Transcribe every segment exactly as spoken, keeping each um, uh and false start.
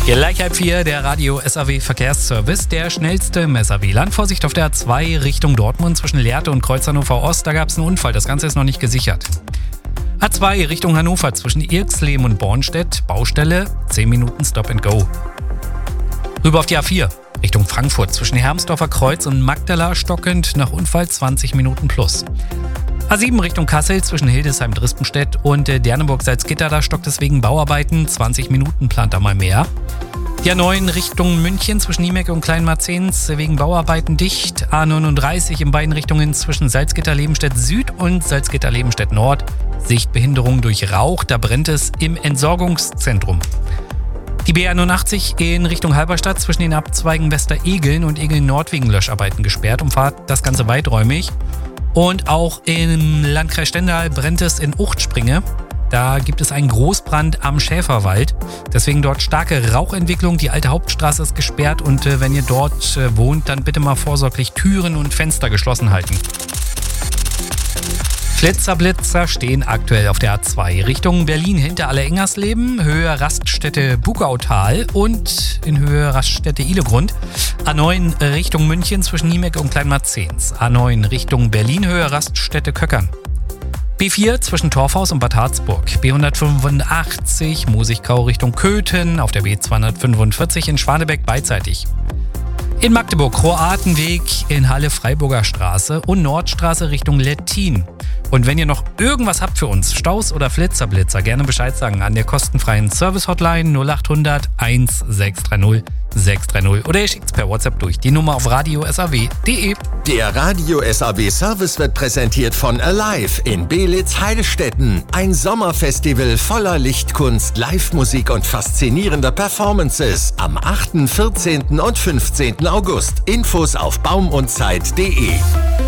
Gleich halb vier, der Radio S A W Verkehrsservice, der schnellste im S A W-Land. Vorsicht auf der A zwei Richtung Dortmund zwischen Lehrte und Kreuz Hannover Ost, da gab es einen Unfall, das Ganze ist noch nicht gesichert. A zwei Richtung Hannover zwischen Irxleben und Bornstedt, Baustelle, zehn Minuten Stop and Go. Rüber auf die A vier Richtung Frankfurt zwischen Hermsdorfer Kreuz und Magdala stockend, nach Unfall zwanzig Minuten plus. A sieben Richtung Kassel zwischen Hildesheim-Drispenstedt und äh, Derneburg-Salzgitter, da stockt es wegen Bauarbeiten, zwanzig Minuten plant da mal mehr. Die A neun Richtung München zwischen Niemecke und Kleinmarzens wegen Bauarbeiten dicht. A neununddreißig in beiden Richtungen zwischen Salzgitter-Lebenstedt Süd und Salzgitter-Lebenstedt Nord. Sichtbehinderung durch Rauch, da brennt es im Entsorgungszentrum. Die B einundachtzig in Richtung Halberstadt zwischen den Abzweigen Westeregeln und Egeln Nord wegen Löscharbeiten gesperrt, umfahrt das Ganze weiträumig. Und auch im Landkreis Stendal brennt es in Uchtspringe. Da gibt es einen Großbrand am Schäferwald. Deswegen dort starke Rauchentwicklung. Die alte Hauptstraße ist gesperrt und äh, wenn ihr dort äh, wohnt, dann bitte mal vorsorglich Türen und Fenster geschlossen halten. Flitzerblitzer stehen aktuell auf der A zwei Richtung Berlin hinter Alle-Engersleben, Höhe Raststätte Bugautal und in Höhe Raststätte Ihlegrund. A neun Richtung München zwischen Niemecke und Kleinmarzens. A neun Richtung Berlin, Höhe Raststätte Köckern. B vier zwischen Torfhaus und Bad Harzburg. B hundertfünfundachtzig Musigkau Richtung Köthen auf der B zweihundertfünfundvierzig in Schwanebeck beidseitig. In Magdeburg Kroatenweg in Halle Freiburger Straße und Nordstraße Richtung Lettin. Und wenn ihr noch irgendwas habt für uns, Staus oder Flitzerblitzer, gerne Bescheid sagen an der kostenfreien Service-Hotline null achthundert eintausendsechshundertdreißig sechshundertdreißig oder ihr schickt's per WhatsApp durch die Nummer auf radio s a w punkt d e. Der Radio S A W Service wird präsentiert von Alive in Beelitz-Heilstätten. Ein Sommerfestival voller Lichtkunst, Live-Musik und faszinierender Performances. Am achten, vierzehnten und fünfzehnten August. Infos auf baumundzeit punkt d e.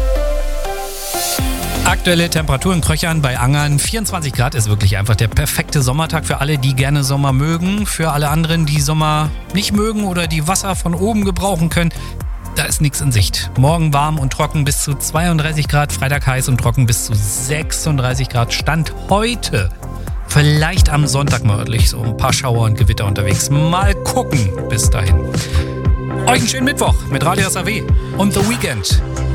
Aktuelle Temperatur in Kröchern bei Angern. vierundzwanzig Grad ist wirklich einfach der perfekte Sommertag für alle, die gerne Sommer mögen. Für alle anderen, die Sommer nicht mögen oder die Wasser von oben gebrauchen können, da ist nichts in Sicht. Morgen warm und trocken bis zu zweiunddreißig Grad, Freitag heiß und trocken bis zu sechsunddreißig Grad. Stand heute. Vielleicht am Sonntag mal örtlich so ein paar Schauer und Gewitter unterwegs. Mal gucken. Bis dahin. Euch einen schönen Mittwoch mit Radio S A W und The Weekend.